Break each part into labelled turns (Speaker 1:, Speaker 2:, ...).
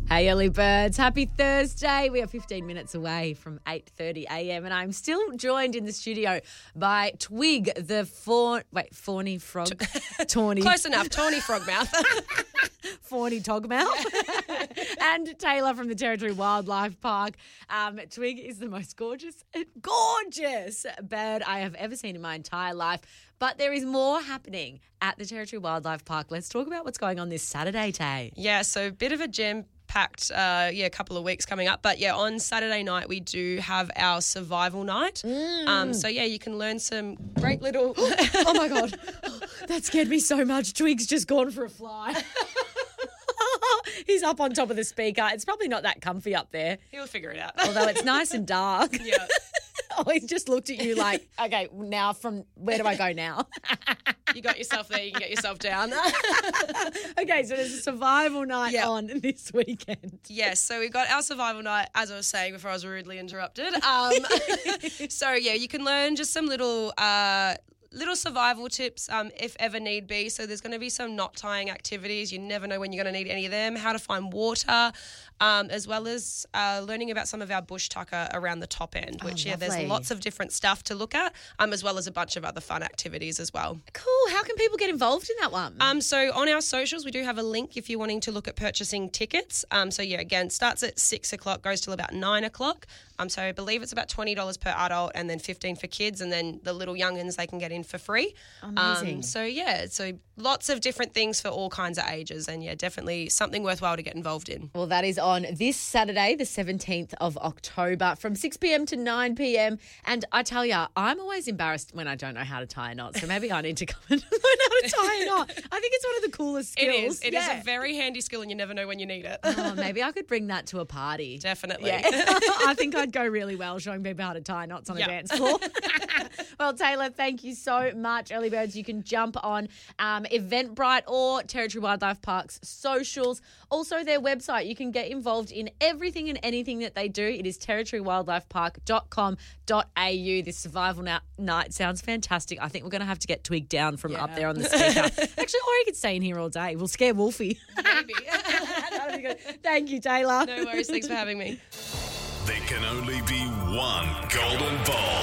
Speaker 1: Hey, early birds. Happy Thursday. We are 15 minutes away from 8:30 a.m. and I'm still joined in the studio by Twig, the fawny frog. Tawny.
Speaker 2: Close enough. Tawny frogmouth.
Speaker 1: Fawny togmouth. And Taylor from the Territory Wildlife Park. Twig is the most gorgeous bird I have ever seen in my entire life. But there is more happening at the Territory Wildlife Park. Let's talk about what's going on this Saturday, Tay.
Speaker 2: Yeah, so a bit of a jam-packed, a couple of weeks coming up. But, on Saturday night we do have our survival night. You can learn some great little...
Speaker 1: Oh, my God. That scared me so much. Twig's just gone for a fly. He's up on top of the speaker. It's probably not that comfy up there.
Speaker 2: He'll figure it out.
Speaker 1: Although it's nice and dark.
Speaker 2: Yeah.
Speaker 1: Oh, he's just looked at you like, okay, now from where do I go now?
Speaker 2: You got yourself there, you can get yourself down.
Speaker 1: Okay, so there's a survival night on this weekend.
Speaker 2: Yes, so we've got our survival night, as I was saying before I was rudely interrupted. You can learn just some little survival tips if ever need be. So there's going to be some knot tying activities. You never know when you're going to need any of them. How to find water, as well as learning about some of our bush tucker around the top end, which there's lots of different stuff to look at, as well as a bunch of other fun activities as well.
Speaker 1: Cool. How can people get involved in that one?
Speaker 2: So on our socials, we do have a link if you're wanting to look at purchasing tickets. Again, starts at 6 o'clock, goes till about 9 o'clock. So I believe it's about $20 per adult and then $15 for kids, and then the little young'uns, they can get in for free.
Speaker 1: Amazing.
Speaker 2: So lots of different things for all kinds of ages, and definitely something worthwhile to get involved in.
Speaker 1: Well, that is on this Saturday, the 17th of October, from 6 p.m. to 9 p.m. And I tell you, I'm always embarrassed when I don't know how to tie a knot, so maybe I need to come and learn how to tie a knot. I think it's one of the coolest skills.
Speaker 2: It is a very handy skill, and you never know when you need it.
Speaker 1: Oh, maybe I could bring that to a party.
Speaker 2: Definitely.
Speaker 1: Yeah. I think I'd go really well showing people how to tie knots on a dance floor. Well, Taylor, thank you so much. Early birds, you can jump on Eventbrite or Territory Wildlife Park's socials. Also, their website. You can get involved in everything and anything that they do. It is territorywildlifepark.com.au. This survival night sounds fantastic. I think we're going to have to get Twig down from up there on the speaker. Actually, or he could stay in here all day. We'll scare Wolfie.
Speaker 2: Maybe.
Speaker 1: That'll be good. Thank you, Taylor.
Speaker 2: No worries. Thanks for having me.
Speaker 3: There can only be one golden ball.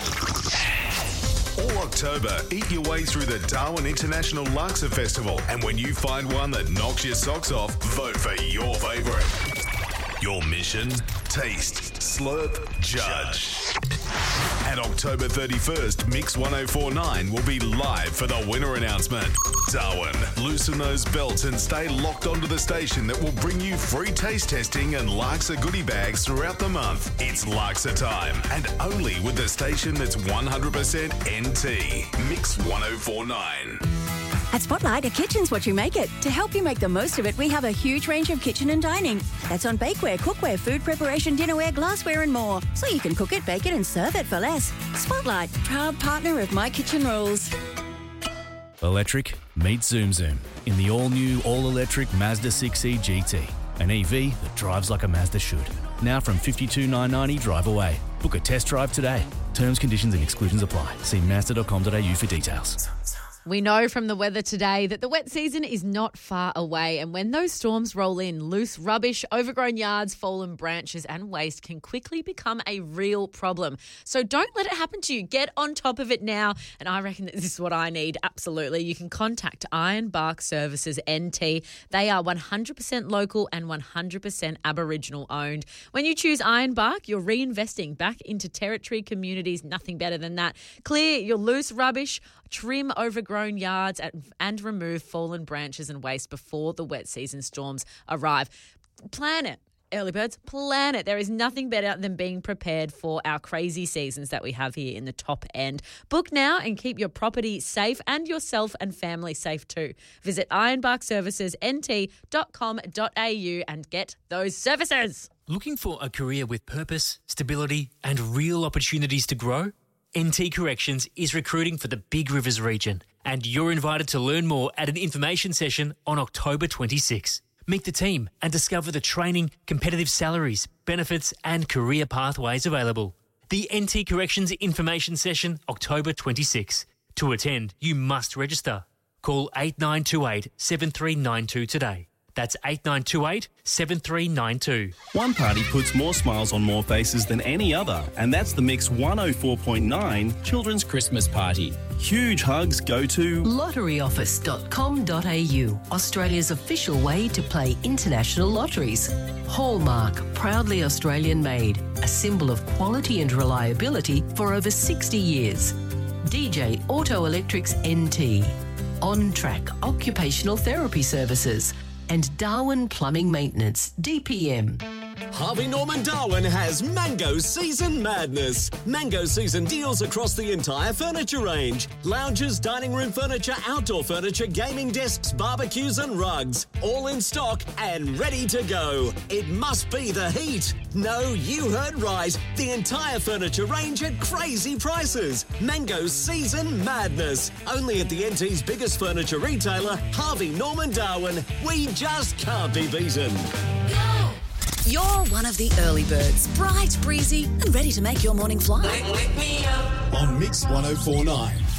Speaker 3: All October, eat your way through the Darwin International Laksa Festival. And when you find one that knocks your socks off, vote for your favourite. Your mission? Taste, slurp, judge. And October 31st, Mix 1049 will be live for the winner announcement. Darwin, loosen those belts and stay locked onto the station that will bring you free taste testing and Laksa goodie bags throughout the month. It's Laksa time, and only with the station that's 100% NT. Mix 1049.
Speaker 4: At Spotlight, a kitchen's what you make it. To help you make the most of it, we have a huge range of kitchen and dining. That's on bakeware, cookware, food preparation, dinnerware, glassware and more. So you can cook it, bake it and serve it for less. Spotlight, proud partner of My Kitchen Rules.
Speaker 5: Electric meets Zoom Zoom in the all-new, all-electric Mazda 6e GT. An EV that drives like a Mazda should. Now from $52,990 drive away. Book a test drive today. Terms, conditions and exclusions apply. See mazda.com.au for details.
Speaker 1: We know from the weather today that the wet season is not far away, and when those storms roll in, loose rubbish, overgrown yards, fallen branches and waste can quickly become a real problem. So don't let it happen to you. Get on top of it now, and I reckon that this is what I need. Absolutely. You can contact Ironbark Services NT. They are 100% local and 100% Aboriginal owned. When you choose Ironbark, you're reinvesting back into Territory communities. Nothing better than that. Clear your loose rubbish, trim overgrown yards and remove fallen branches and waste before the wet season storms arrive. Plan it. Early birds, plan it. There is nothing better than being prepared for our crazy seasons that we have here in the top end. Book now and keep your property safe and yourself and family safe too. Visit ironbarkservicesnt.com.au and get those services.
Speaker 6: Looking for a career with purpose, stability and real opportunities to grow? NT Corrections is recruiting for the Big Rivers region, and you're invited to learn more at an information session on October 26. Meet the team and discover the training, competitive salaries, benefits and career pathways available. The NT Corrections information session, October 26. To attend, you must register. Call 8928 7392 today. That's 8928 7392.
Speaker 7: One party puts more smiles on more faces than any other, and that's the Mix 104.9 Children's Christmas Party. Huge hugs go to
Speaker 8: lotteryoffice.com.au, Australia's official way to play international lotteries. Hallmark, proudly Australian made, a symbol of quality and reliability for over 60 years. DJ Auto Electrics NT, On Track Occupational Therapy Services, and Darwin Plumbing Maintenance, DPM.
Speaker 9: Harvey Norman Darwin has Mango Season Madness. Mango Season deals across the entire furniture range. Lounges, dining room furniture, outdoor furniture, gaming desks, barbecues and rugs. All in stock and ready to go. It must be the heat. No, you heard right. The entire furniture range at crazy prices. Mango Season Madness. Only at the NT's biggest furniture retailer, Harvey Norman Darwin. We just can't be beaten.
Speaker 10: You're one of the early birds, bright, breezy, and ready to make your morning fly.
Speaker 3: On Mix 104.9.